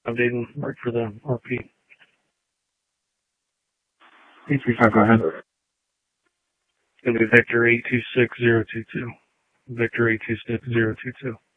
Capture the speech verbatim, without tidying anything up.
Updating, work for the R P. eight three five, go ahead. It's going to be Victor eight two six zero two two. Victor eight two six zero two two.